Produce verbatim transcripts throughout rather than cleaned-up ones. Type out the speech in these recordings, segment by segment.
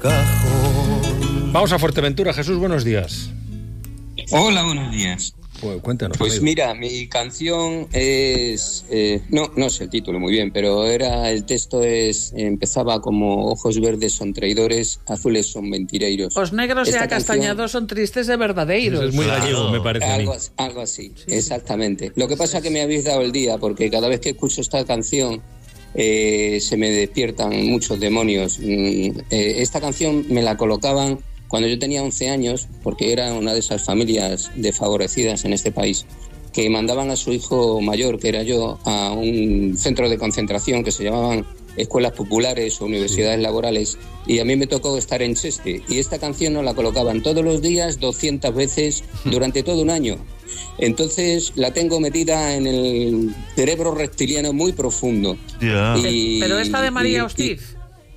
cajón. Vamos a Fuerteventura. Jesús, buenos días. Hola, buenos días. Pues cuéntanos. Pues amigo. mira, mi canción es... Eh, no, no sé el título muy bien, pero era el texto es empezaba como ojos verdes son traidores, azules son mentireiros. Os negros Esta e acastañados canción, son tristes de verdadeiros. Eso es muy Claro. gallego, me parece a mí. algo, algo así, sí, exactamente. Lo que pasa es que me habéis dado el día, porque cada vez que escucho esta canción eh, se me despiertan muchos demonios. Mm, eh, esta canción me la colocaban cuando yo tenía once años, porque era una de esas familias desfavorecidas en este país, que mandaban a su hijo mayor, que era yo, a un centro de concentración que se llamaban escuelas populares o universidades laborales, y a mí me tocó estar en Cheste, y esta canción nos la colocaban todos los días, doscientas veces, durante todo un año. Entonces la tengo metida en el cerebro reptiliano muy profundo. Ya. Y- Pero esta de María y- Hostiz.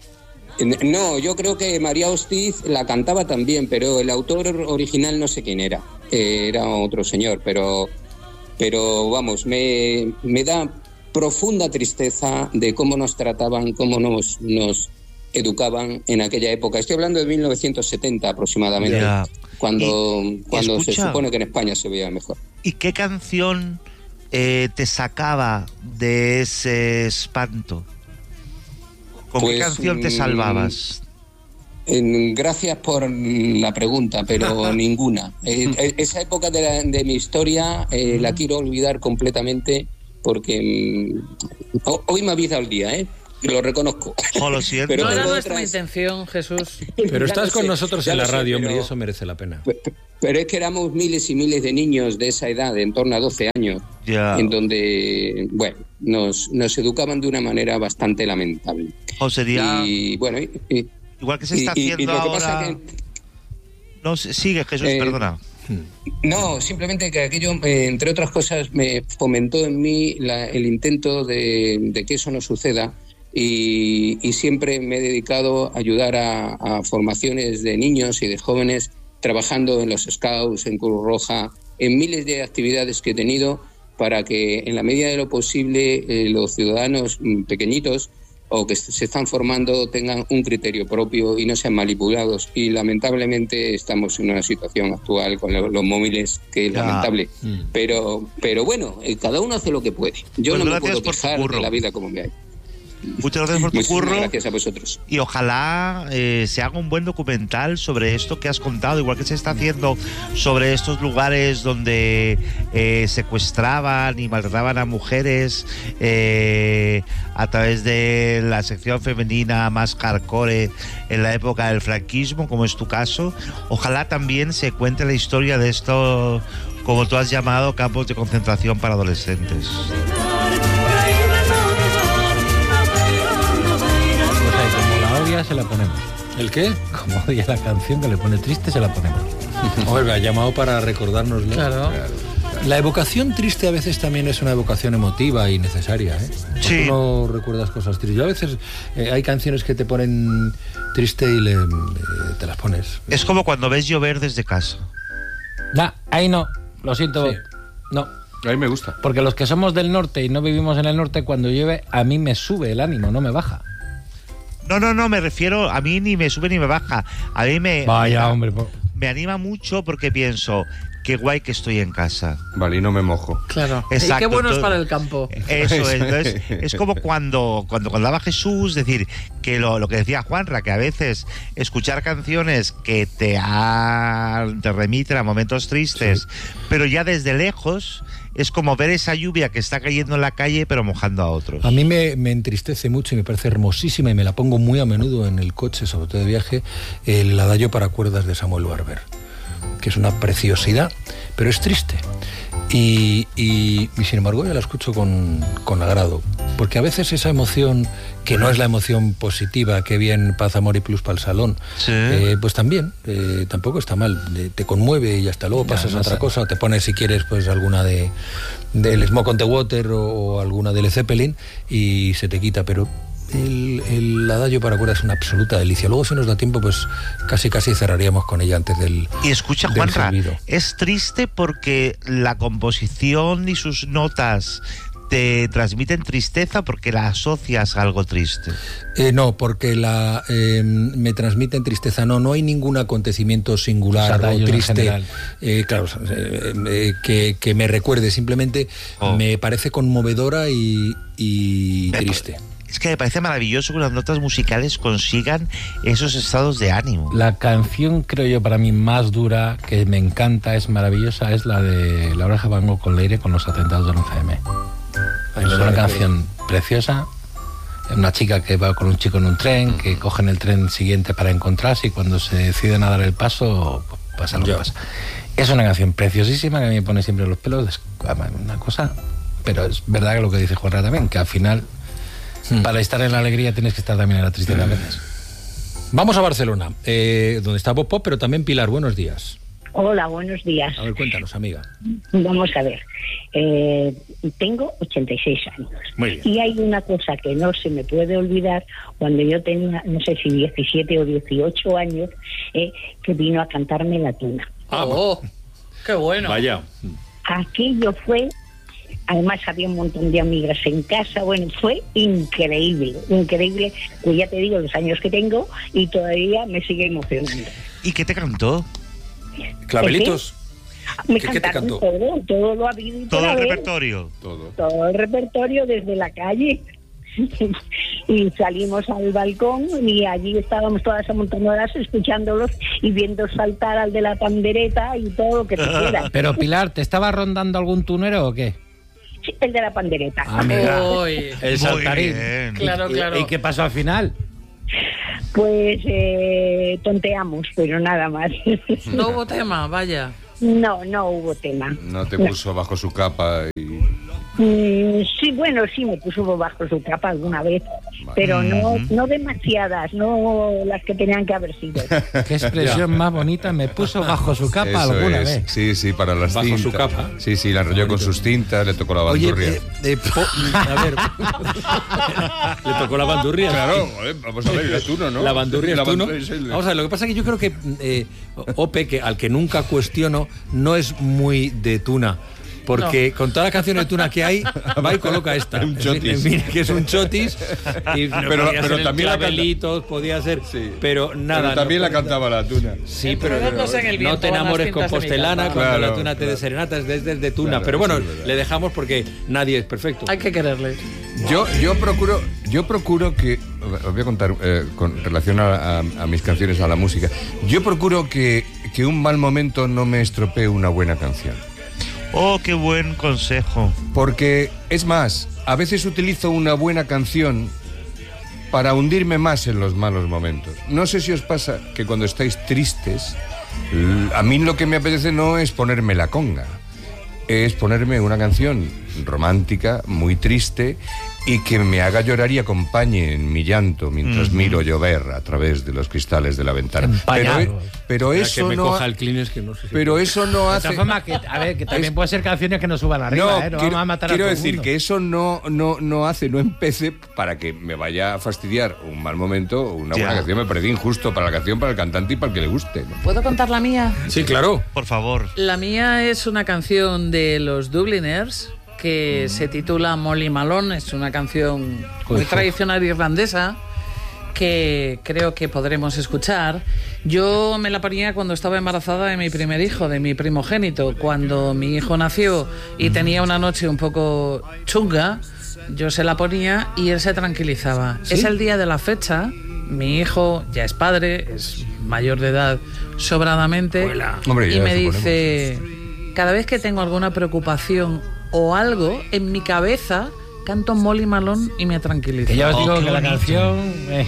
No, yo creo que María Hostiz la cantaba también, pero el autor original no sé quién era. Eh, era otro señor, pero, pero vamos, me, me da profunda tristeza de cómo nos trataban, cómo nos, nos educaban en aquella época. Estoy hablando de mil novecientos setenta aproximadamente, Ya. cuando, Y- cuando se escucha. supone que en España se veía mejor. ¿Y qué canción eh, te sacaba de ese espanto? ¿Con Pues, qué canción te mm, salvabas? Eh, Gracias por la pregunta, pero ninguna. Eh, eh, esa época de, la- de mi historia eh, la quiero olvidar completamente porque mm, ho- hoy me habéis dado el día, ¿eh? Lo reconozco. Oh, lo siento. Pero No era tengo nuestra otras- intención, Jesús. Pero Ya estás lo con sé, nosotros ya en lo la sé, radio, hombre, y pero- eso merece la pena. Pe- pe- Pero es que éramos miles y miles de niños de esa edad, de en torno a doce años, Ya. en donde, bueno, nos, nos educaban de una manera bastante lamentable. O sería Y bueno, y- y- igual que se y- está y- y haciendo lo que ahora. pasa que No, sigue, Jesús, Eh, perdona. No, simplemente que aquello, eh, entre otras cosas, me fomentó en mí la- el intento de, de que eso no suceda y, y siempre me he dedicado a ayudar a, a formaciones de niños y de jóvenes trabajando en los Scouts, en Cruz Roja, en miles de actividades que he tenido para que en la medida de lo posible eh, los ciudadanos mm, pequeñitos o que se están formando tengan un criterio propio y no sean manipulados. Y lamentablemente estamos en una situación actual con lo- los móviles que es Ya. lamentable. Mm. Pero, pero bueno, eh, cada uno hace lo que puede. Yo Pues no me gracias puedo por tu quejar curro. de la vida como me hay. Muchas gracias por tu Muchísimas curro. gracias a vosotros. Y ojalá eh, se haga un buen documental sobre esto que has contado, igual que se está haciendo sobre estos lugares donde eh, secuestraban y maltrataban a mujeres eh, a través de la sección femenina más hardcore en la época del franquismo, como es tu caso. Ojalá también se cuente la historia de esto, como tú has llamado, campos de concentración para adolescentes. Pues ahí, como la odia, se la ponemos. ¿El qué? Como odia la canción que le pone triste, se la ponemos. Oiga, ha llamado para recordárnoslo. Claro. La evocación triste a veces también es una evocación emotiva y necesaria, ¿eh? Sí. Tú no recuerdas cosas tristes. Yo a veces eh, hay canciones que te ponen triste y le, eh, te las pones. Es como cuando ves llover desde casa. Nah, ahí no. Lo siento. Sí. No. A mí me gusta. Porque los que somos del norte y no vivimos en el norte, cuando llueve, a mí me sube el ánimo, no me baja. No, no, no, me refiero, a mí ni me sube ni me baja. A mí me, Vaya, me, hombre. por- me anima mucho porque pienso, qué guay que estoy en casa. Vale, y no me mojo. Claro. Exacto, y qué bueno es todo- para el campo. Eso es, entonces, es como cuando, cuando hablaba Jesús, decir, que lo, lo que decía Juanra, que a veces escuchar canciones que te, ha, te remiten a momentos tristes, pero ya desde lejos, es como ver esa lluvia que está cayendo en la calle, pero mojando a otros. A mí me, me entristece mucho y me parece hermosísima y me la pongo muy a menudo en el coche, sobre todo de viaje, el adagio para cuerdas de Samuel Barber, que es una preciosidad, pero es triste. Y, y, y sin embargo yo la escucho con, con agrado, porque a veces esa emoción, que no es la emoción positiva, que bien paz, amor y plus para el salón, Sí. eh, pues también, eh, tampoco está mal, eh, te conmueve y hasta luego Ya, pasas no a otra sé. cosa, o te pones si quieres pues alguna de del Smoke on the Water o, o alguna del Zeppelin y se te quita, pero el, el adagio para cuerdas es una absoluta delicia. Luego si nos da tiempo pues casi casi cerraríamos con ella antes del Y escucha, del Juanra, servido. es triste porque la composición y sus notas te transmiten tristeza porque la asocias a algo triste. Eh, no, porque la eh, me transmiten tristeza. No, no hay ningún acontecimiento singular o triste, eh, claro, eh, eh, que, que me recuerde. Simplemente oh. me parece conmovedora y, y me triste. Es que me parece maravilloso que las notas musicales consigan esos estados de ánimo. La canción, creo yo, para mí más dura, que me encanta, es maravillosa, es la de La Oreja Van Gogh con Leire, con los atentados del once eme. Es una canción preciosa. Una chica que va con un chico en un tren, que cogen el tren siguiente para encontrarse y cuando se deciden a dar el paso, pues pasa lo que pasa. Es una canción preciosísima que a mí me pone siempre los pelos de una cosa, pero es verdad que lo que dice Juanra también, que al final hmm. para estar en la alegría tienes que estar también en la tristeza a veces. Vamos a Barcelona, eh, donde está Bob Pop, pero también Pilar. Buenos días. Hola, buenos días. A ver, cuéntanos, amiga. Vamos a ver. Eh, tengo ochenta y seis años. Muy bien. Y hay una cosa que no se me puede olvidar. Cuando yo tenía, no sé si diecisiete o dieciocho años, eh, que vino a cantarme La Tuna. Ah, oh, qué bueno. Vaya. Aquello fue... Además había un montón de amigas en casa. Bueno, fue increíble, increíble. Pues ya te digo los años que tengo y todavía me sigue emocionando. ¿Y qué te cantó? ¿Clavelitos? Me ¿Qué, ¿qué te cantó? Todo, todo lo ha habido y ¿Todo el vez. repertorio? Todo. Todo el repertorio desde la calle. Y salimos al balcón y allí estábamos todas amontonadas escuchándolos y viendo saltar al de la pandereta y todo lo que te quiera. Pero Pilar, ¿te estaba rondando algún tunero o qué? Sí, el de la pandereta. Ah, mira. Uy. El saltarín. Claro, claro. ¿Y, ¿Y qué pasó al final? Pues eh, tonteamos, pero nada más. No hubo tema, vaya. No, no hubo tema. No te puso no. bajo su capa y... Mm, sí, bueno, sí me puso bajo su capa alguna vez, vale. pero no, no demasiadas, no las que tenían que haber sido. Qué expresión más bonita, me puso bajo su capa Eso alguna es. vez. Sí, sí, para las bajo cintas. Su capa. Sí, sí, la enrolló con sus cintas, le tocó la bandurria. Oye, eh, eh, po, a ver, le tocó la bandurria. Claro, joder, vamos a ver, es Tuno, ¿no? La bandurria es Tuno. El... Vamos a ver, lo que pasa es que yo creo que eh, Ope, que al que nunca cuestiono, no es muy de Tuna. Porque no. con todas las canciones de Tuna que hay, va y coloca esta. Un chotis. En fin, que es un chotis. Y pero pero, pero también la canta... podía ser. Sí. Pero nada. Pero también no, la cantaba la Tuna. Sí, pero, pero no, no te enamores con Postelana cuando claro, la Tuna te claro. dé serenata, es desde de Tuna. Claro, pero bueno, sí, le dejamos porque nadie es perfecto. Hay que quererle. Yo, yo procuro, yo procuro que, os voy a contar eh, con relación a, a, a mis canciones, a la música. Yo procuro que, que un mal momento no me estropee una buena canción. Oh, qué buen consejo. Porque, es más, a veces utilizo una buena canción para hundirme más en los malos momentos. No sé si os pasa que cuando estáis tristes, a mí lo que me apetece no es ponerme la conga, es ponerme una canción romántica, muy triste, y que me haga llorar y acompañe en mi llanto mientras mm-hmm. miro llover a través de los cristales de la ventana. Pero, pero eso que me no coja el Kleenex, que no sé si pero puede. Eso no hace... De todas formas, que, a ver, que también es... puede ser canciones que no suban arriba, no, ¿eh? No quiero, vamos a matar quiero a todo decir mundo. que eso no, no, no hace, no empece para que me vaya a fastidiar un mal momento o una ya. buena canción. Me parece injusto para la canción, para el cantante y para el que le guste, ¿no? ¿Puedo contar la mía? Sí, claro. Por favor. La mía es una canción de los Dubliners que mm. se titula Molly Malone. Es una canción muy Uf. tradicional irlandesa que creo que podremos escuchar. Yo me la ponía cuando estaba embarazada de mi primer hijo, de mi primogénito. Cuando mi hijo nació y tenía una noche un poco chunga, yo se la ponía y él se tranquilizaba. ¿Sí? Es el día de la fecha. Mi hijo ya es padre, es mayor de edad sobradamente. Hombre, y me dice, cada vez que tengo alguna preocupación o algo en mi cabeza, canto Molly Malone y me tranquiliza. Que ya os digo oh, que la canción... Eh.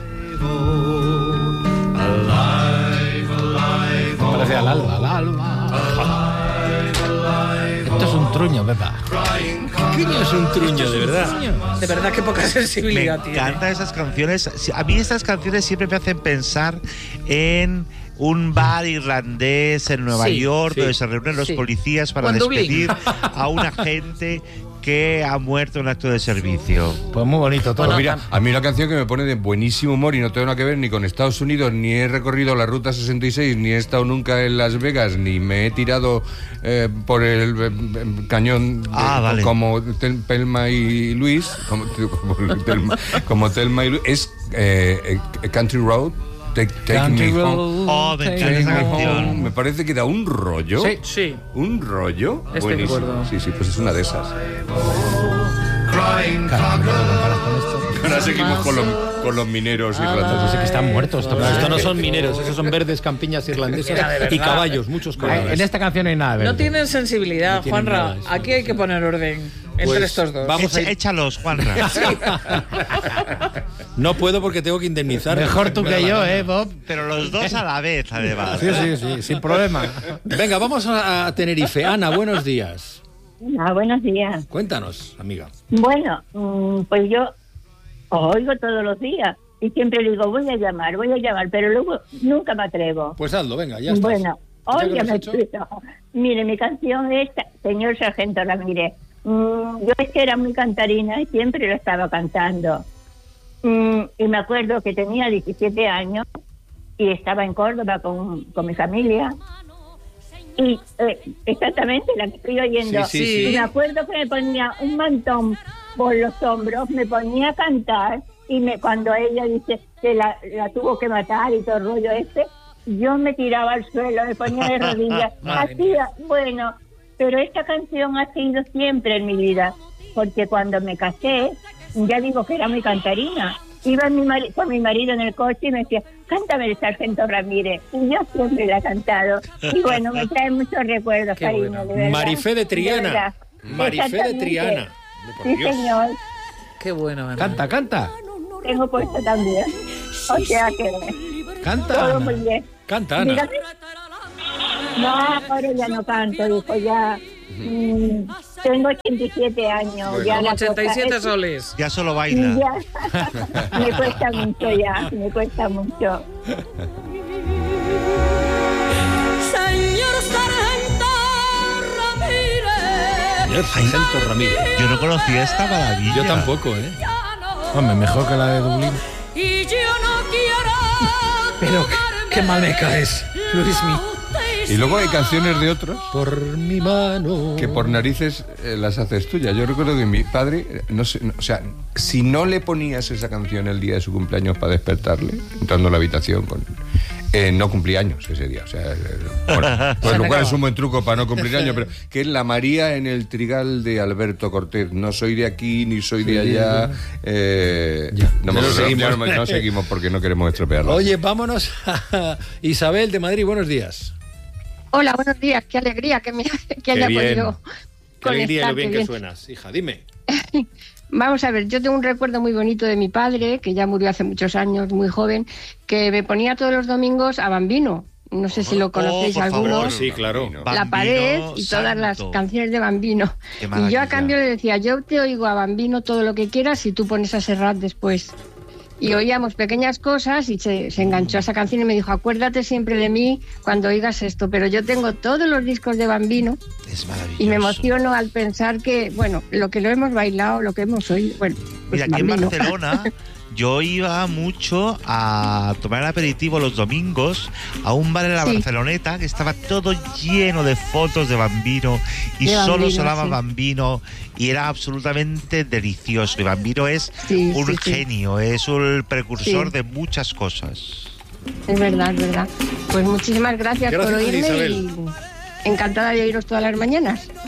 Parece al alba, al alba. Esto es un truño, Pepa. ¿Qué es un truño, de verdad? De verdad que poca sensibilidad tiene. Me encantan esas canciones. A mí estas canciones siempre me hacen pensar en un bar irlandés en Nueva sí, York sí, donde se reúnen los sí. policías para despedir a un agente que ha muerto en un acto de servicio. Pues muy bonito todo. Pues mira, a mí una canción que me pone de buenísimo humor y no tengo nada que ver ni con Estados Unidos, ni he recorrido la Ruta sesenta y seis, ni he estado nunca en Las Vegas, ni me he tirado eh, por el eh, cañón de, ah, vale. como Tel, Telma y Luis, como, como, Telma, como Telma y Luis, es eh, Country Road. Take, take Country me Road, home. Oh, me take encanta esa me canción. home. Me parece que da un rollo. Sí. Sí. Un rollo. Estoy de buenísimo. acuerdo. Sí, sí, pues es una de esas. Claro, no lo comparas con esto. Ahora seguimos con los, con los mineros irlandeses. Sé que están muertos. Esto, No, esto no son mineros, esos son verdes campiñas irlandesas Mira, de verdad. y caballos, muchos caballos. En esta canción no hay nada. No verde. tienen sensibilidad, No tienen Juanra. nada, eso. Aquí hay que poner orden entre Pues, estos dos. vamos a Echa- ir- Échalos, Juanra. No puedo porque tengo que indemnizar. Mejor tú que yo, ¿eh, Bob? Pero los dos a la vez, además. Sí, sí, sí, sin problema. Venga, vamos a, a Tenerife. Ana, buenos días. Ah, buenos días. Cuéntanos, amiga. Bueno, mm, pues yo os oigo todos los días y siempre digo, voy a llamar, voy a llamar, pero luego nunca me atrevo. Pues hazlo, venga, ya estás. Bueno, Ya que hoy lo ya has me hecho. explico. Mire, mi canción es Señor Sargento Ramírez. Mm, yo es que era muy cantarina y siempre lo estaba cantando. Mm, y me acuerdo que tenía diecisiete años y estaba en Córdoba con, con mi familia. Y eh, exactamente la que estoy oyendo. Sí, sí, sí. Y me acuerdo que me ponía un mantón por los hombros, me ponía a cantar y me cuando ella dice que la, la tuvo que matar y todo el rollo este, yo me tiraba al suelo, me ponía de rodillas. Madre Hacía, bueno, pero esta canción ha sido siempre en mi vida, porque cuando me casé, ya digo que era muy cantarina. Iba mi mari- con mi marido en el coche y me decía, cántame el Sargento Ramírez. Y yo siempre la he cantado. Y bueno, me trae muchos recuerdos, Qué cariño, bueno. de verdad. Marifé de Triana. verdad. Marifé de Exactamente. Triana. Por Sí, Dios. señor. Qué bueno, Ana. Canta, canta. Tengo puesto también. O sea que Canta. todo Ana. muy bien. Canta, Ana. Dígame. No, ahora ya no canto, dijo, ya mm, tengo ochenta y siete años. Bueno. Ya Como la ochenta y siete cosa- soles. Ya solo baila. Ya. Me cuesta mucho ya, me cuesta mucho. Señor Sargento Ramírez, Señor Sargento Ramírez. Yo no conocía esta maravilla. Yo tampoco, ¿eh? Hombre, mejor que la de Dublín. y yo no quiero. Pero qué, qué mal me caes, Luismi. Y luego hay canciones de otros Por mi mano. que por narices eh, las haces tuyas. Yo recuerdo que mi padre, eh, no sé, no- o sea, si no le ponías esa canción el día de su cumpleaños para despertarle, entrando a la habitación con... Eh, no cumplía años ese día, o sea, eh, bueno, pues lo cual es un buen truco para no cumplir años, pero que es la María en el trigal de Alberto Cortés. No soy de aquí ni soy de allá. Eh, Ya. no, Ya me- no seguimos. ya no me- no seguimos porque no queremos estropearlo. Oye, vámonos a Isabel de Madrid. Buenos días. Hola, buenos días. Qué alegría que me que Qué haya bien. podido Qué alegría y conectar, lo bien qué que bien. suenas. Hija, dime. Vamos a ver, yo tengo un recuerdo muy bonito de mi padre, que ya murió hace muchos años, muy joven, que me ponía todos los domingos a Bambino. No sé si lo conocéis por favor. algunos. Sí, claro. Bambino. La Bambino pared y todas las santo. canciones de Bambino. Qué Y yo maravilla. a cambio le decía, yo te oigo a Bambino todo lo que quieras y tú pones a Serrat después. Y oíamos pequeñas cosas y se, se enganchó a esa canción y me dijo, acuérdate siempre de mí cuando oigas esto. Pero yo tengo todos los discos de Bambino Es maravilloso. y me emociono al pensar que, bueno, lo que lo hemos bailado, lo que hemos oído, bueno, pues Mira, aquí en Bambino. Barcelona yo iba mucho a tomar el aperitivo los domingos a un bar en la Sí. Barceloneta que estaba todo lleno de fotos de Bambino y De solo Bambino, sonaba sí. Bambino y era absolutamente delicioso. Y Bambino es Sí, un sí, sí. genio, es un precursor Sí. de muchas cosas. Es verdad, es verdad. Pues muchísimas gracias, Gracias, por oírme Isabel. y encantada de oíros todas las mañanas.